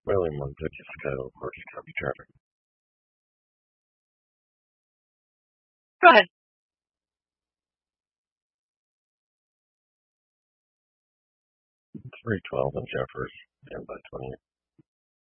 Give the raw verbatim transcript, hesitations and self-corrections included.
William one fifty Chicago, Corky, copy traffic. Go ahead. three twelve on Jeffers, and by twenty-eight.